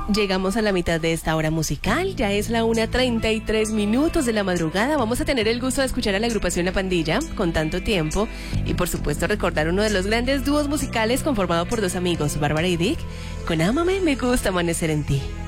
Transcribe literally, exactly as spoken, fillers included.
Llegamos a la mitad de esta hora musical, ya es la una treinta y tres minutos de la madrugada. Vamos a tener el gusto de escuchar a la agrupación La Pandilla con tanto tiempo y por supuesto recordar uno de los grandes dúos musicales conformado por dos amigos, Bárbara y Dick, con Ámame, me gusta amanecer en ti.